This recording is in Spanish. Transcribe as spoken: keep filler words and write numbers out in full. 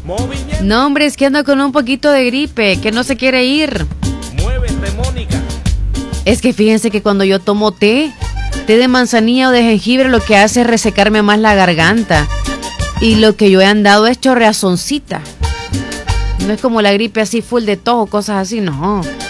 No, hombre, es que ando con un poquito de gripe, que no se quiere ir. Muévete, Mónica. Es que fíjense que cuando yo tomo té, té de manzanilla o de jengibre, lo que hace es resecarme más la garganta. Y lo que yo he andado es chorreazoncita. No es como la gripe así full de tos o cosas así, no.